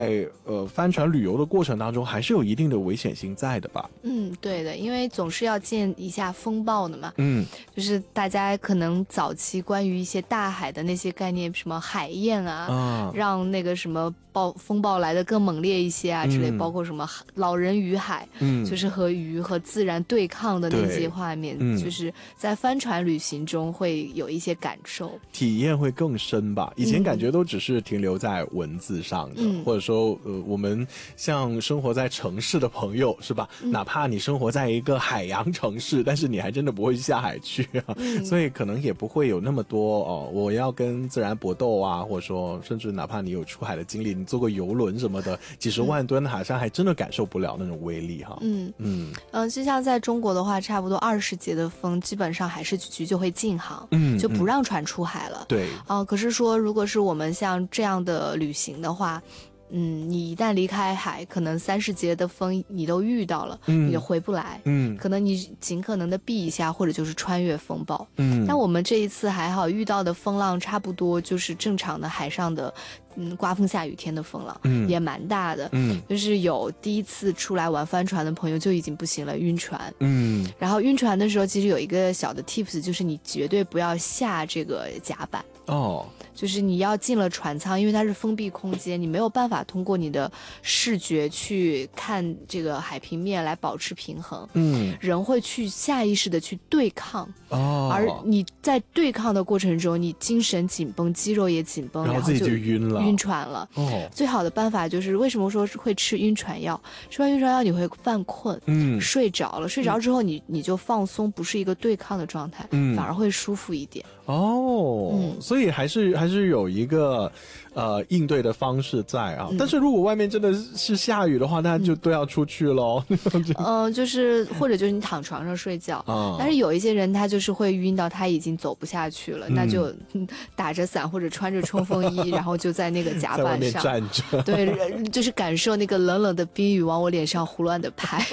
帆船旅游的过程当中，还是有一定的危险性在的吧？ 对的，因为总是要见一下风暴的嘛。就是大家可能早期关于一些大海的那些概念，什么海燕啊，让那个什么风暴来的更猛烈一些啊之类，包括什么老人与海，就是和鱼和自然对抗的那些画面，就是在帆船旅行中会有一些感受， 体验会更深吧。以前感觉都只是停留在文字上的，或者说我们像生活在城市的朋友是吧？哪怕你生活在一个海洋城市，但是你还真的不会下海去啊，所以可能也不会有那么多我要跟自然搏斗啊，或者说甚至哪怕你有出海的经历，你坐过游轮什么的，几十万吨的海上还真的感受不了那种威力哈。 就像在中国的话，差不多20节的风，基本上海事局就会禁航，就不让船出海了。 对， 可是说如果是我们像这样的旅行的话，你一旦离开海，可能30节的风你都遇到了，你就回不来。可能你尽可能的避一下，或者就是穿越风暴。但我们这一次还好，遇到的风浪差不多就是正常的海上的刮风下雨天的风浪，也蛮大的。就是有第一次出来玩帆船的朋友就已经不行了，晕船。然后晕船的时候，其实有一个小的 tips， 就是你绝对不要下这个甲板。就是你要进了船舱，因为它是封闭空间，你没有办法通过你的视觉去看这个海平面来保持平衡。人会去下意识的去对抗，而你在对抗的过程中，你精神紧绷，肌肉也紧绷， 然后自己就晕船了。最好的办法就是为什么说会吃晕船药？吃完晕船药你会犯困，睡着了，睡着之后你就放松，不是一个对抗的状态，反而会舒服一点。 所以还是有一个应对的方式在啊。但是如果外面真的是下雨的话，那就都要出去咯。 就是或者就是你躺床上睡觉。但是有一些人他就是会晕到他已经走不下去了，那就打着伞或者穿着冲锋衣，然后就在那个甲板上在外面站着， 对，就是感受那个冷冷的冰雨往我脸上胡乱的拍。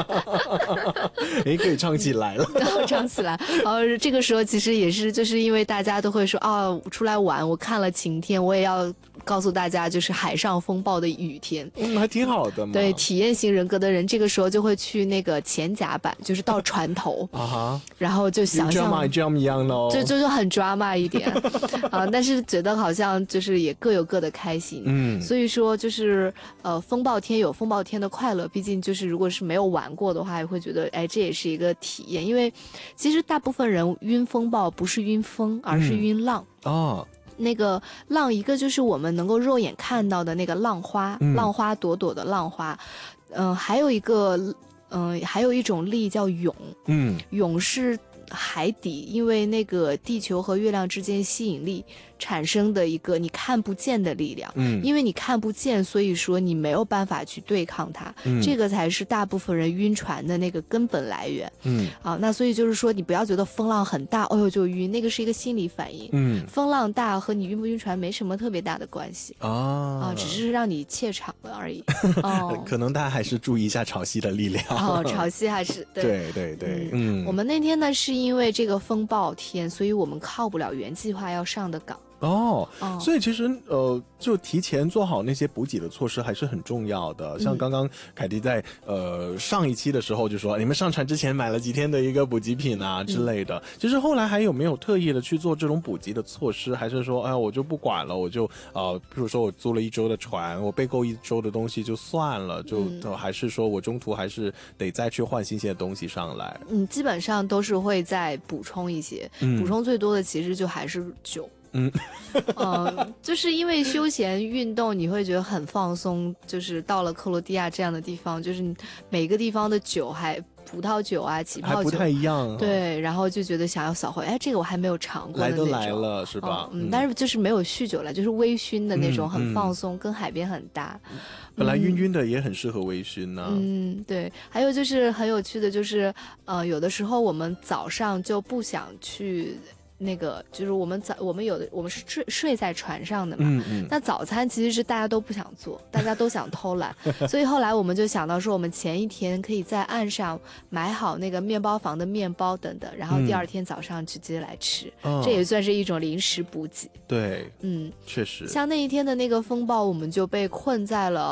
可以唱起来了。 唱起来。这个时候其实也是就是因为大家都会说出来玩，我看了晴天，我也要告诉大家就是海上风暴的雨天。 还挺好的嘛。 对，体验型人格的人这个时候就会去那个前甲板，就是到船头然后就想象 drama 一样咯， 就很 drama 一点。但是觉得好像就是也各有各的开心。所以说就是风暴天有风暴天的快乐，毕竟就是如果是没有玩过的话，也会觉得这也是一个体验。因为其实大部分人晕风暴不是晕风，而是晕浪。那个浪，一个就是我们能够肉眼看到的那个浪花，浪花朵朵的浪花。还有一种力叫涌。涌是海底，因为那个地球和月亮之间吸引力产生的一个你看不见的力量。因为你看不见，所以说你没有办法去对抗它。这个才是大部分人晕船的那个根本来源。那所以就是说你不要觉得风浪很大就晕，那个是一个心理反应。风浪大和你晕不晕船没什么特别大的关系。只是让你怯场了而已。 可能大家还是注意一下潮汐的力量。 潮汐还是对。 我们那天呢是因为这个风暴天，所以我们靠不了原计划要上的港。 所以其实就提前做好那些补给的措施还是很重要的。像刚刚凯迪在上一期的时候就说，你们上船之前买了几天的一个补给品啊之类的。其实后来还有没有特意的去做这种补给的措施，还是说我就不管了，我就比如说我租了1周的船，我备够1周的东西就算了，还是说我中途还是得再去换新鲜的东西上来？ 基本上都是会再补充一些。补充最多的其实就还是酒。就是因为休闲运动你会觉得很放松，就是到了克罗地亚这样的地方，就是每个地方的酒还葡萄酒啊起泡酒还不太一样。 对，然后就觉得想要扫回这个我还没有尝过的那种。 来都来了是吧？ 但是就是没有酗酒了，就是微醺的那种，很放松，跟海边很搭。 本来晕的也很适合微醺呢。 对。还有就是很有趣的就是有的时候我们早上就不想去那个就是我们是睡在船上的嘛，那早餐其实是大家都不想做，大家都想偷懒，所以后来我们就想到说，我们前一天可以在岸上买好那个面包房的面包等等，然后第二天早上直接来吃，这也算是一种临时补给。 对，确实。 像那一天的那个风暴，我们就被困在了